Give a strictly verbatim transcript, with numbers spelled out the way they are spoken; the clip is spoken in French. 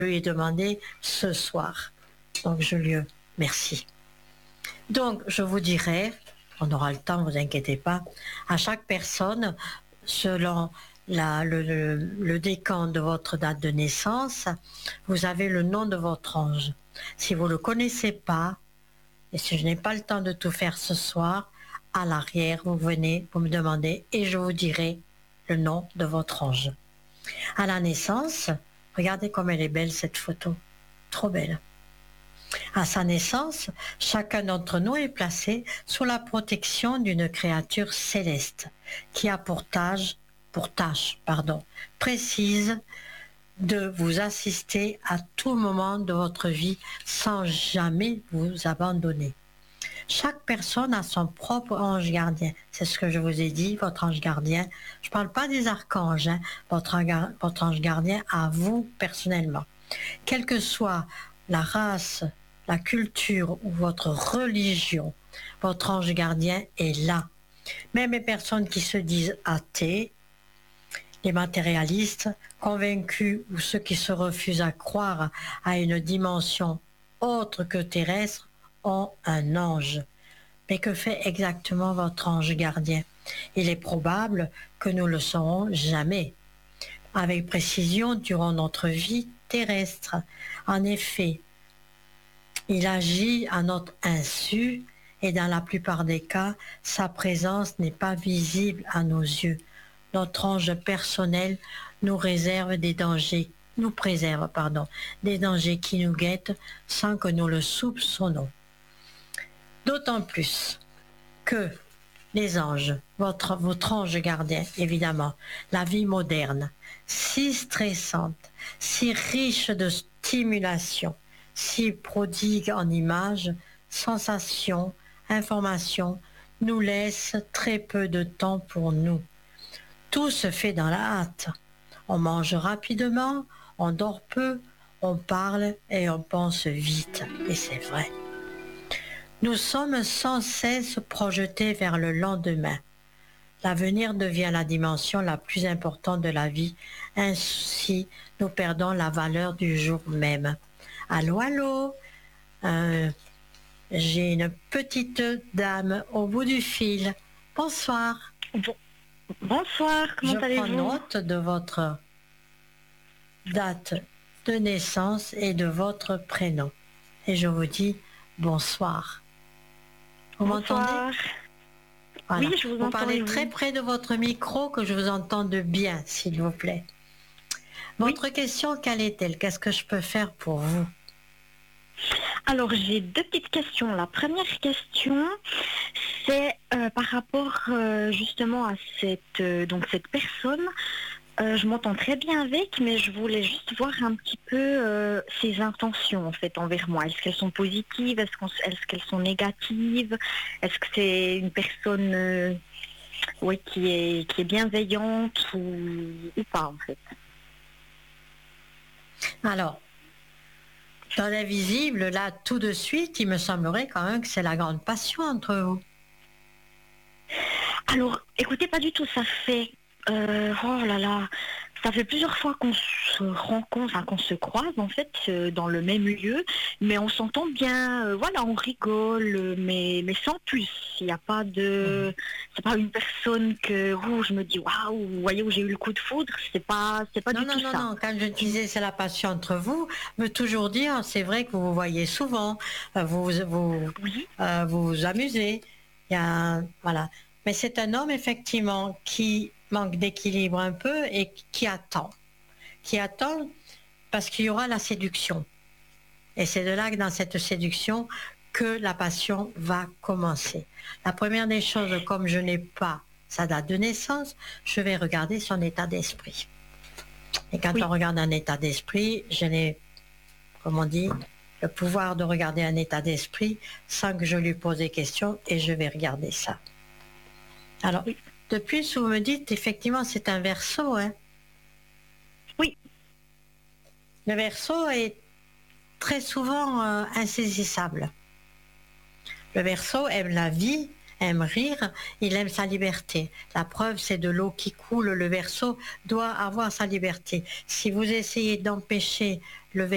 lui ai demandé ce soir. Donc je lui remercie. Donc je vous dirai, on aura le temps, ne vous inquiétez pas, à chaque personne, selon la, le, le, le décompte de votre date de naissance, vous avez le nom de votre ange. Si vous ne le connaissez pas, et si je n'ai pas le temps de tout faire ce soir, à l'arrière, vous venez, vous me demandez, et je vous dirai le nom de votre ange. À la naissance, regardez comme elle est belle cette photo, trop belle. À sa naissance, chacun d'entre nous est placé sous la protection d'une créature céleste qui a pour tâche, pour tâche pardon, précise de vous assister à tout moment de votre vie sans jamais vous abandonner. Chaque personne a son propre ange gardien. C'est ce que je vous ai dit, votre ange gardien. Je ne parle pas des archanges, hein, votre, votre ange gardien à vous personnellement. Quelle que soit la race, la culture ou votre religion, votre ange gardien est là. Même les personnes qui se disent athées, les matérialistes, convaincus ou ceux qui se refusent à croire à une dimension autre que terrestre, ont un ange. Mais que fait exactement votre ange gardien? Il est probable que nous ne le saurons jamais, avec précision durant notre vie terrestre. En effet, il agit à notre insu et dans la plupart des cas, sa présence n'est pas visible à nos yeux. Notre ange personnel nous réserve des dangers, nous préserve, pardon, des dangers qui nous guettent sans que nous le soupçonnons. D'autant plus que les anges, votre, votre ange gardien, évidemment, la vie moderne, si stressante, si riche de stimulation, si prodigue en images, sensations, informations, nous laisse très peu de temps pour nous. Tout se fait dans la hâte. On mange rapidement, on dort peu, on parle et on pense vite. Et c'est vrai. Nous sommes sans cesse projetés vers le lendemain. L'avenir devient la dimension la plus importante de la vie. Ainsi, nous perdons la valeur du jour même. Allô, allô, euh, j'ai une petite dame au bout du fil. Bonsoir. Bon. Bonsoir, comment allez-vous? Je prends note de votre date de naissance et de votre prénom. Et je vous dis bonsoir. Vous m'entendez? Voilà. Oui, je vous, vous entends. parlez oui. très près de votre micro, que je vous entende bien, s'il vous plaît. Votre oui. question, quelle est-elle? Qu'est-ce que je peux faire pour vous? Alors, j'ai deux petites questions. La première question, c'est euh, par rapport euh, justement à cette, euh, donc cette personne. Euh, je m'entends très bien avec, mais je voulais juste voir un petit peu euh, ses intentions en fait envers moi. Est-ce qu'elles sont positives? Est-ce, qu'on, est-ce qu'elles sont négatives? Est-ce que c'est une personne euh, ouais, qui est, qui est bienveillante ou, ou pas en fait? Alors, dans l'invisible, là, tout de suite, il me semblerait quand même que c'est la grande passion entre vous. Alors, écoutez, pas du tout, ça fait... Euh, oh là là, ça fait plusieurs fois qu'on se rencontre, enfin, qu'on se croise en fait euh, dans le même lieu, mais on s'entend bien, euh, voilà, on rigole, mais, mais sans plus. Il n'y a pas de... Mmh. C'est pas une personne que où je me dis waouh, vous voyez où j'ai eu le coup de foudre, c'est pas, c'est pas non, du non, tout non, ça. Non, non, quand je disais c'est la passion entre vous, me toujours dire, c'est vrai que vous vous voyez souvent, vous vous, oui. euh, vous, vous amusez, il y a, voilà. Mais c'est un homme effectivement qui manque d'équilibre un peu et qui attend, qui attend parce qu'il y aura la séduction. Et c'est de là que dans cette séduction que la passion va commencer. La première des choses, comme je n'ai pas sa date de naissance, je vais regarder son état d'esprit. Et quand oui. on regarde un état d'esprit, je n'ai, comme on dit, le pouvoir de regarder un état d'esprit sans que je lui pose des questions et je vais regarder ça. Alors, oui. depuis ce que vous me dites, effectivement, c'est un Verseau, hein? Oui. Le Verseau est très souvent euh, insaisissable. Le Verseau aime la vie, aime rire, il aime sa liberté. La preuve, c'est de l'eau qui coule. Le Verseau doit avoir sa liberté. Si vous essayez d'empêcher le